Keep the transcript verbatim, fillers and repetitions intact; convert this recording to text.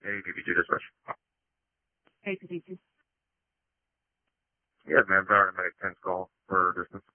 A P B two dispatch. A P B two. Yeah, man, Broward, I made a ten call for distance.